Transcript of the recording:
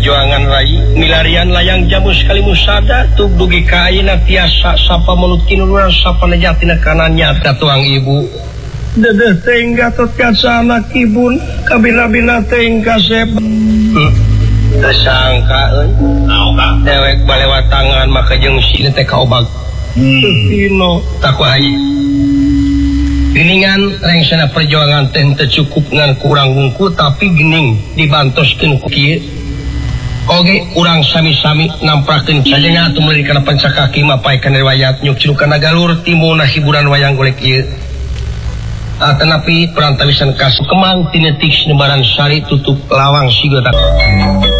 perjuangan rai milarian layang jamu sekali musada tug dugi kaina tiasa sapa mulut kinuluran sapa nejatina kanannya tuang ibu dedeh tengga tot kaca anak ibun kabina-bina tengga sep tersangka dewek balewat tangan maka jeung sini teh kaobag tino takwai geningan rengsana perjuangan teh teu cukup ngan kurang wungku tapi gening dibantoskeun ku kieu oge urang sami-sami namprakeun sajenga atuh meuli kana pancakaki mapaekan riwayat nyuk cilukana galur timuna hiburan wayang golek ieu tanapi perantawisan kas kemang tinetik nebaran sari tutup lawang siga